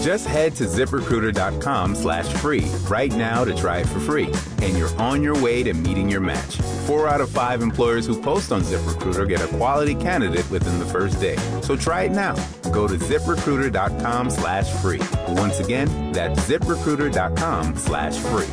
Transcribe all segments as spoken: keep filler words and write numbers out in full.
Just head to ZipRecruiter.com slash free right now to try it for free. And you're on your way to meeting your match. Four out of five employers who post on ZipRecruiter get a quality candidate within the first day. So try it now. Go to ZipRecruiter.com slash free. Once again, that's ZipRecruiter.com slash free.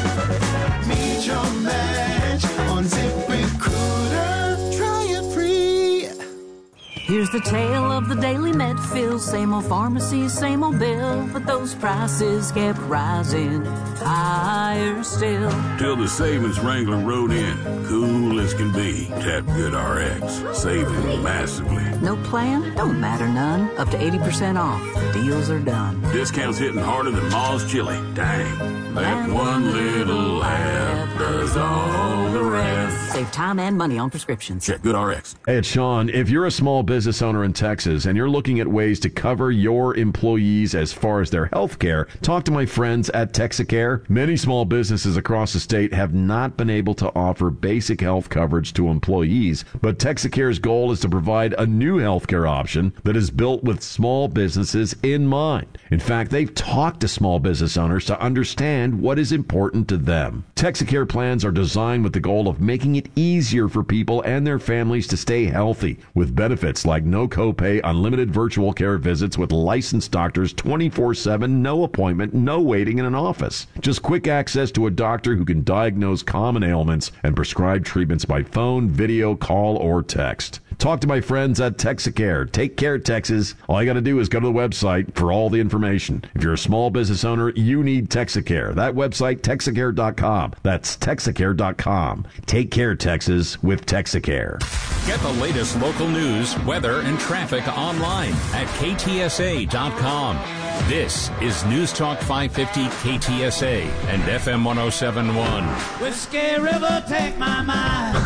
Meet your match on ZipRecruiter. Try it free. Here's the tale of the Daily Medfield. Same old pharmacy, same old bill, but those prices kept rising higher still. Till the savings wrangler rode in, cool as can be. Tap Good R X, saving massively. No plan? Don't matter none. Up to eighty percent off. Deals are done. Discounts hitting harder than Ma's chili. Dang, that one little laugh does all the rest. Save time and money on prescriptions. Check Good R X. Hey, it's Sean. If you're a small business owner in Texas and you're looking at ways to cover your employees as far as their health care, talk to my friends at Texacare. Many small businesses across the state have not been able to offer basic health coverage to employees, but Texacare's goal is to provide a new health care option that is built with small businesses in mind. In fact, they've talked to small business owners to understand what is important to them. Texacare plans are designed with the goal of making it easier for people and their families to stay healthy, with benefits like no copay, unlimited virtual care visits with licensed doctors twenty-four seven, no appointment, no waiting in an office. Just quick access to a doctor who can diagnose common ailments and prescribe treatments by phone, video, call, or text. Talk to my friends at Texacare. Take care, Texas. All you got to do is go to the website for all the information. If you're a small business owner, you need Texacare. That website, Texacare dot com. That's Texacare dot com. Take care, Texas, with Texacare. Get the latest local news, weather, and traffic online at K T S A dot com. This is News Talk five fifty K T S A and F M one oh seven point one. Whiskey River, take my mind.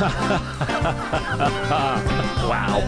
Wow.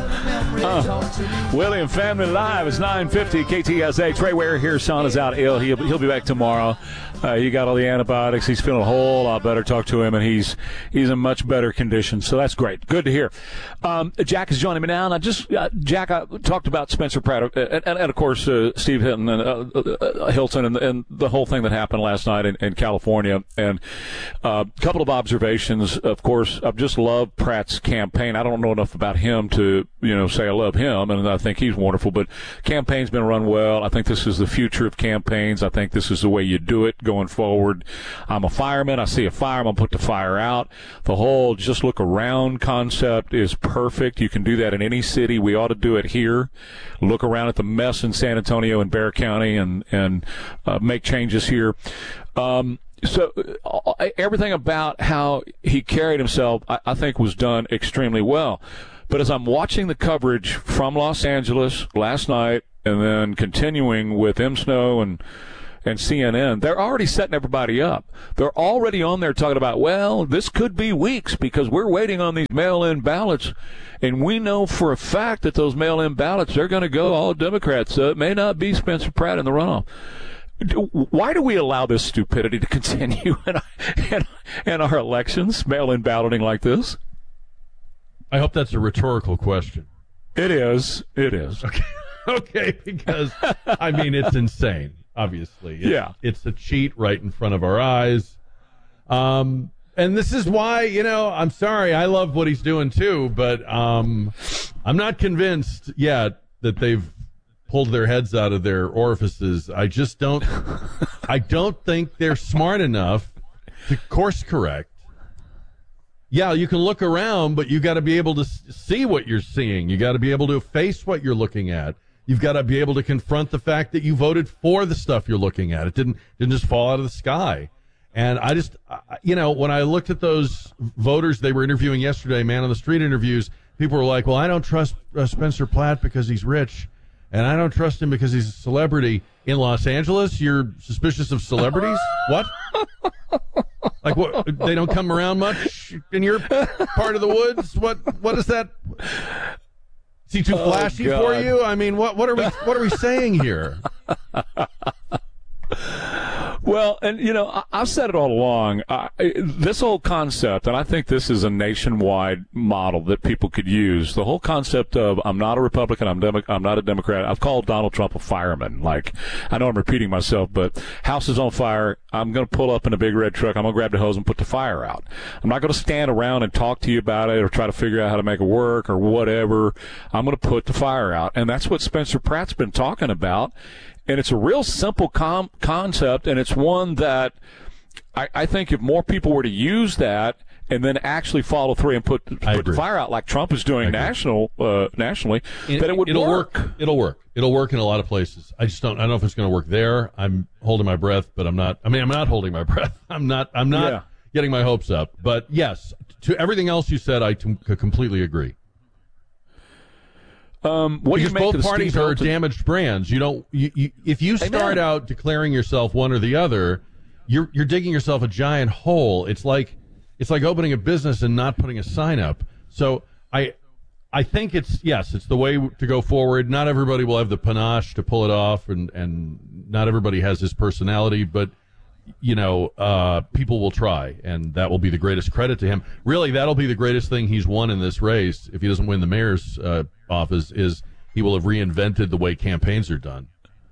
Uh, William Family Live is nine fifty K T S A. Trey Ware here. Sean is out ill. He'll, he'll be back tomorrow. Uh, he got all the antibiotics. He's feeling a whole lot better. Talk to him, and he's he's in much better condition. So that's great. Good to hear. Um, Jack is joining me now. And I just, uh, Jack, I talked about Spencer Pratt, uh, and, and, and of course, uh, Steve Hinton and uh, uh, Hilton and, and the whole thing that happened last night in, in California. And a uh, couple of observations. Of course, I've just loved Pratt's campaign. I don't know enough about him to, you know, say I love him, and I think he's wonderful. But campaign's been run well. I think this is the future of campaigns. I think this is the way you do it going forward. I'm a fireman. I see a fire, I'm going to put the fire out. The whole just look around concept is perfect. You can do that in any city. We ought to do it here. Look around at the mess in San Antonio and Bexar County and, and uh, make changes here. Um, So uh, everything about how he carried himself, I, I think, was done extremely well. But as I'm watching the coverage from Los Angeles last night and then continuing with M. Snow and and C N N, they're already setting everybody up. They're already on there talking about, well, this could be weeks because we're waiting on these mail-in ballots, and we know for a fact that those mail-in ballots, they're going to go all Democrats. So it may not be Spencer Pratt in the runoff. Why do we allow this stupidity to continue in our, in, in our elections, mail-in balloting like this? I hope that's a rhetorical question. It is. It is. Okay, okay, because, I mean, it's insane, obviously. It's, yeah. It's a cheat right in front of our eyes. Um, and this is why, you know, I'm sorry, I love what he's doing too, but um, I'm not convinced yet that they've pulled their heads out of their orifices. I just don't, I don't think they're smart enough to course correct. Yeah, you can look around, but you got to be able to see what you're seeing. You got to be able to face what you're looking at. You've got to be able to confront the fact that you voted for the stuff you're looking at. It didn't didn't just fall out of the sky. And I just, you know, when I looked at those voters they were interviewing yesterday, man on the street interviews, people were like, well, I don't trust uh, Spencer Pratt because he's rich, and I don't trust him because he's a celebrity. In Los Angeles, you're suspicious of celebrities? What? Like, what? They don't come around much in your part of the woods? What? What is that? Is he too Oh, flashy God. for you? I mean, what? What are we? What are we saying here? Well, and, you know, I, I've said it all along. Uh, this whole concept, and I think this is a nationwide model that people could use, the whole concept of I'm not a Republican, I'm, Demo- I'm not a Democrat. I've called Donald Trump a fireman. Like, I know I'm repeating myself, but house is on fire. I'm going to pull up in a big red truck. I'm going to grab the hose and put the fire out. I'm not going to stand around and talk to you about it or try to figure out how to make it work or whatever. I'm going to put the fire out. And that's what Spencer Pratt's been talking about. And it's a real simple com- concept, and it's one that I, I think if more people were to use that and then actually follow through and put, put the fire out like Trump is doing national uh, nationally, it, that it would it'll work. work. It'll work. It'll work in a lot of places. I just don't. I don't know if it's going to work there. I'm holding my breath, but I'm not. I mean, I'm not holding my breath. I'm not. I'm not yeah. getting my hopes up. But yes, to everything else you said, I t- completely agree. Um, what because do you make both of parties Steve are Hilton? damaged brands. You don't. You, you, if you start Amen. out declaring yourself one or the other, you're you're digging yourself a giant hole. It's like it's like opening a business and not putting a sign up. So I I think it's yes, it's the way to go forward. Not everybody will have the panache to pull it off, and and not everybody has his personality, but. You know, uh, people will try, and that will be the greatest credit to him. Really, that'll be the greatest thing he's won in this race. If he doesn't win the mayor's uh, office, is he will have reinvented the way campaigns are done.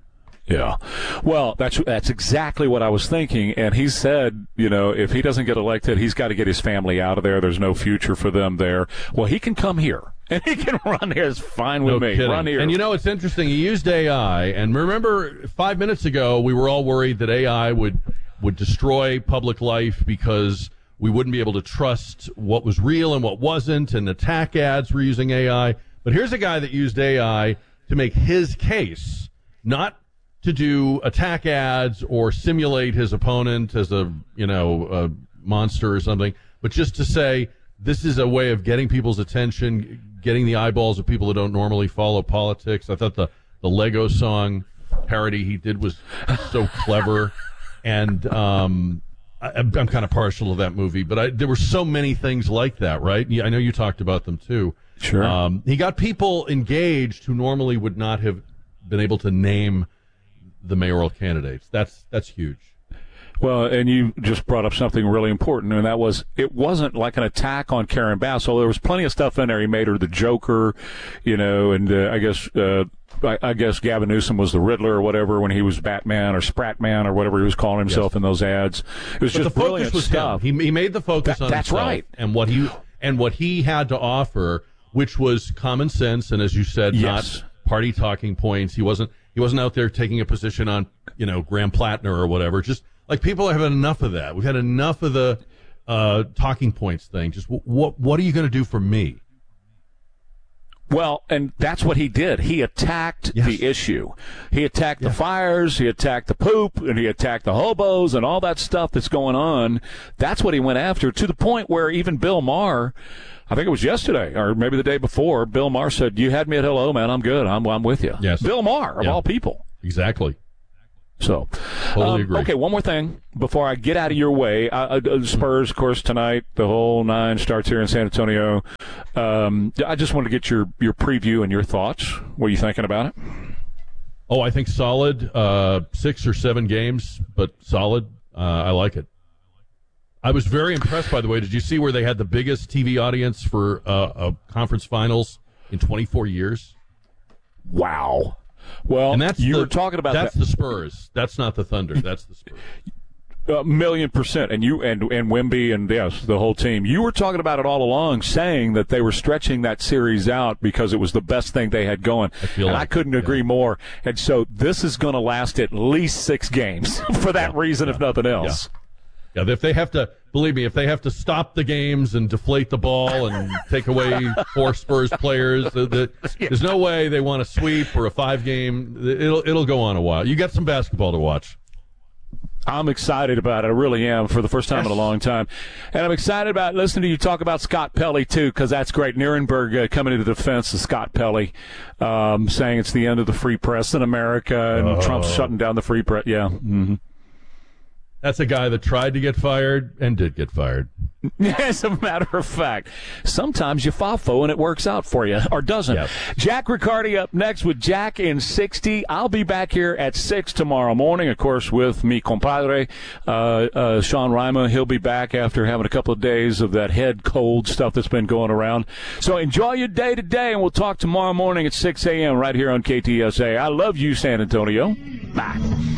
Yeah. Well, that's that's exactly what I was thinking. And he said, you know, if he doesn't get elected, he's got to get his family out of there. There's no future for them there. Well, he can come here. And he can run here. It's fine with No me. kidding. Run here. And you know, it's interesting. He used A I. And remember, five minutes ago, we were all worried that A I would would destroy public life because we wouldn't be able to trust what was real and what wasn't, and attack ads were using A I. But here's a guy that used A I to make his case, not to do attack ads or simulate his opponent as a, you know, a monster or something, but just to say this is a way of getting people's attention, getting the eyeballs of people that don't normally follow politics. I thought the, the Lego song parody he did was so clever. And um, I, I'm kind of partial to that movie, but I, there were so many things like that, right? I know you talked about them too. Sure. Um, he got people engaged who normally would not have been able to name the mayoral candidates. That's that's huge. Well, and you just brought up something really important, and that was it wasn't like an attack on Karen Bass. So there was plenty of stuff in there. He made her the Joker, you know, and uh, I guess uh, I, I guess Gavin Newsom was the Riddler or whatever when he was Batman or Spratman or whatever he was calling himself yes. in those ads. It was but just the focus brilliant was stuff. Him. He, he made the focus that, on that's himself right. and what he and what he had to offer, which was common sense and, as you said, Yes. not party talking points. He wasn't he wasn't out there taking a position on, you know, Graham Plattner or whatever. Just like people have had enough of that. We've had enough of the uh, talking points thing. Just w- what what are you going to do for me? Well, and that's what he did. He attacked Yes. the issue. He attacked Yeah. the fires, he attacked the poop, and he attacked the hobos and all that stuff that's going on. That's what he went after, to the point where even Bill Maher, I think it was yesterday or maybe the day before, Bill Maher said, "You had me at hello, man. I'm good. I'm I'm with you." Yes. Bill Maher, of Yeah. all people. Exactly. So, Totally um, agree. okay, one more thing before I get out of your way. Uh, uh, Spurs, of course, tonight, the whole nine starts here in San Antonio. Um, I just wanted to get your, your preview and your thoughts. What are you thinking about it? Oh, I think solid. Uh, six or seven games, but solid. Uh, I like it. I was very impressed, by the way. Did you see where they had the biggest T V audience for uh, a conference finals in twenty-four years? Wow. Well, And that's you the, were talking about that's that. the Spurs. That's not the Thunder. That's the Spurs. A million percent, and you and and Wemby and yes, the whole team. You were talking about it all along, saying that they were stretching that series out because it was the best thing they had going. I feel and like I couldn't it, agree yeah. more. And so this is going to last at least six games for that Yeah, reason, yeah, if nothing else. Yeah, if they have to, believe me, if they have to stop the games and deflate the ball and take away four Spurs players, the, the, there's no way they want a sweep or a five game. It'll it'll go on a while. You got some basketball to watch. I'm excited about it. I really am, for the first time Yes. in a long time. And I'm excited about listening to you talk about Scott Pelley, too, because that's great. Nuremberg uh, coming into the defense of Scott Pelley, um, saying it's the end of the free press in America, and Oh. Trump's shutting down the free press. Yeah. Mm-hmm. That's a guy that tried to get fired and did get fired. As a matter of fact, sometimes you FAFO and it works out for you, or doesn't. Yep. Jack Riccardi up next with Jack in sixty. I'll be back here at six tomorrow morning, of course, with mi compadre, uh, uh, Sean Rima. He'll be back after having a couple of days of that head cold stuff that's been going around. So enjoy your day today, and we'll talk tomorrow morning at six a.m. right here on K T S A. I love you, San Antonio. Bye.